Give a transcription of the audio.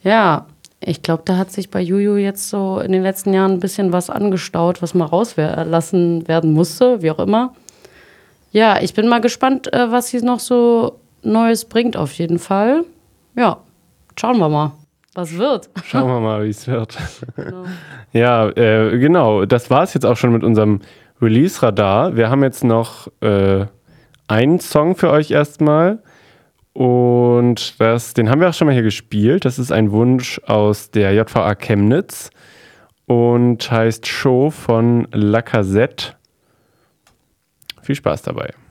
Ja, ich glaube, da hat sich bei Juju jetzt so in den letzten Jahren ein bisschen was angestaut, was mal rauslassen werden musste, wie auch immer. Ja, ich bin mal gespannt, was sie noch so Neues bringt auf jeden Fall. Ja, schauen wir mal, was wird. Schauen wir mal, wie es wird. Genau. Ja, genau. Das war es jetzt auch schon mit unserem Release-Radar. Wir haben jetzt noch einen Song für euch erstmal. Und den haben wir auch schon mal hier gespielt. Das ist ein Wunsch aus der JVA Chemnitz und heißt Show von La Cassette. Viel Spaß dabei.